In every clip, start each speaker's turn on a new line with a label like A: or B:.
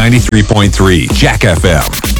A: 93.3 Jack FM.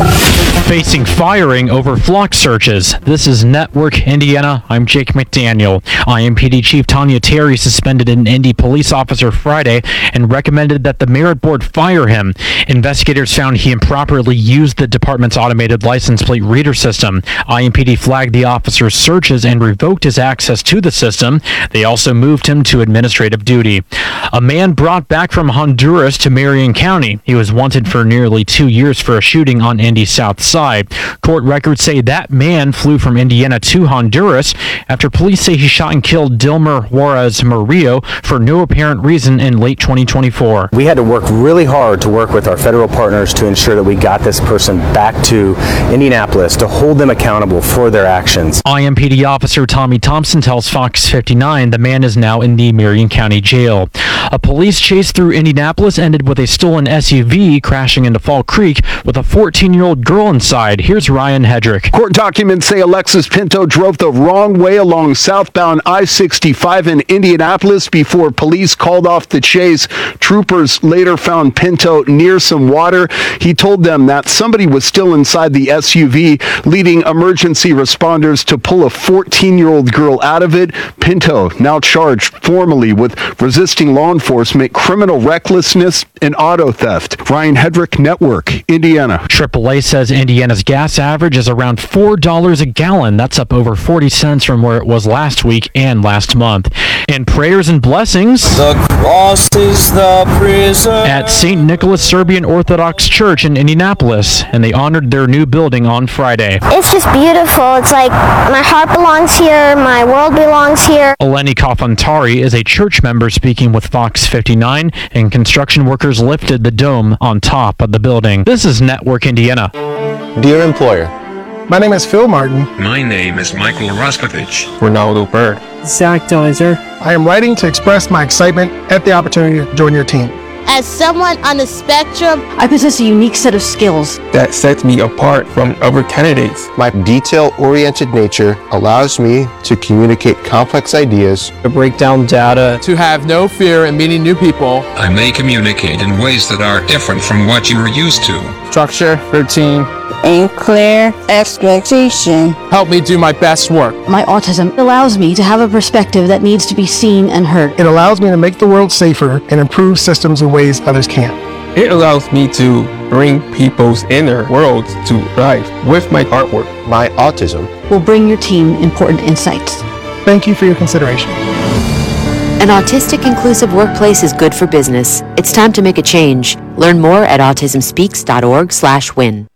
B: Facing firing over flock searches. This is Network Indiana. I'm Jake McDaniel. IMPD Chief Tanya Terry suspended an Indy police officer Friday and recommended that the merit board fire him. Investigators found he improperly used the department's automated license plate reader system. IMPD flagged the officer's searches and revoked his access to the system. They also moved him to administrative duty. A man brought back from Honduras to Marion County. He was wanted for nearly 2 years for a shooting on Indy's south side. Court records say that man flew from Indiana to Honduras after police say he shot and killed Dilmer Juarez Murillo for no apparent reason in late 2024.
C: We had to work really hard to work with our federal partners to ensure that we got this person back to Indianapolis to hold them accountable for their actions.
B: IMPD officer Tommy Thompson tells Fox 59 the man is now in the Marion County Jail. A police chase through Indianapolis ended with a stolen SUV crashing into Fall Creek with a 14-year-old girl inside. Here's Ryan Hedrick.
D: Court documents say Alexis Pinto drove the wrong way along southbound I-65 in Indianapolis before police called off the chase. Troopers later found Pinto near some water. He told them that somebody was still inside the SUV, leading emergency responders to pull a 14-year-old girl out of it. Pinto now charged formally with resisting law enforcement, criminal recklessness, and auto theft. Ryan Hedrick, Network, Indiana.
B: AAA says Indiana's gas average is around $4 a gallon. That's up over 40 cents from where it was last week and last month. And prayers and blessings
E: the cross is the prison
B: at St. Nicholas Serbian Orthodox Church in Indianapolis, and they honored their new building on Friday.
F: It's just beautiful. It's like my heart belongs here, my world belongs here.
B: Eleni Kafantari is a church member speaking with Fox 59, and construction workers lifted the dome on top of the building. This is Network Indiana.
C: Dear employer,
G: my name is Phil Martin.
H: My name is Michael Raskovich.
I: Ronaldo Bird.
J: Zach Deiser.
G: I am writing to express my excitement at the opportunity to join your team.
K: As someone on the spectrum,
L: I possess a unique set of skills
I: that sets me apart from other candidates.
M: My detail-oriented nature allows me to communicate complex ideas,
N: to break down data,
O: to have no fear in meeting new people.
H: I may communicate in ways that are different from what you are used to.
N: Structure, routine,
P: and clear expectation.
O: Help me do my best work.
L: My autism allows me to have a perspective that needs to be seen and heard.
G: It allows me to make the world safer and improve systems in ways others can't.
I: It allows me to bring people's inner worlds to life with my artwork.
M: My autism
L: will bring your team important insights.
G: Thank you for your consideration.
Q: An autistic inclusive workplace is good for business. It's time to make a change. Learn more at autismspeaks.org/win.